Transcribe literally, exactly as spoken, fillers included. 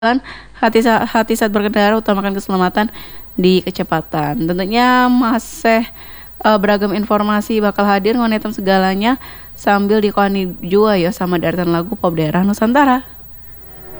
hati hati saat berkendara, utamakan keselamatan di kecepatan. Tentunya masih uh, beragam informasi bakal hadir ngonetem segalanya sambil dikoani jua ya sama daratan lagu pop daerah Nusantara.